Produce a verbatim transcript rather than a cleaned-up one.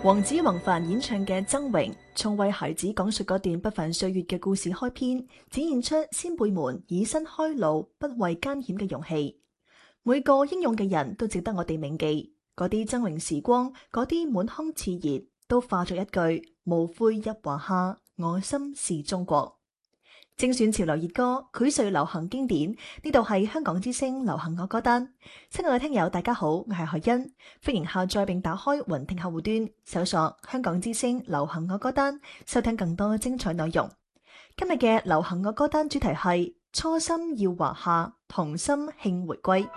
黃子弘範演唱嘅《崢嶸》，從為孩子講述嗰段不凡歲月嘅故事開篇，展現出先輩們以身開路、不畏艱險嘅勇氣。每個英勇嘅人都值得我哋銘記，嗰啲崢嶸時光，嗰啲滿腔熾熱，都化作一句無悔入華夏，我心是中國。精選潮流熱歌，薈萃流行經典，呢度係香港之聲流行樂歌單。親愛嘅聽友，大家好，我係海欣，歡迎下載並打開雲聽客戶端，搜索香港之聲流行樂歌單，收聽更多精彩內容。今日嘅流行樂歌單主題係初心要華夏，同心慶回歸。